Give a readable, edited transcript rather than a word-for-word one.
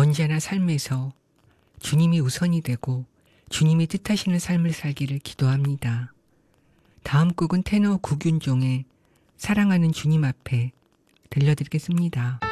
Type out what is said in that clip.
언제나 삶에서 주님이 우선이 되고 주님이 뜻하시는 삶을 살기를 기도합니다. 다음 곡은 테너 구균종의 사랑하는 주님 앞에 들려드리겠습니다.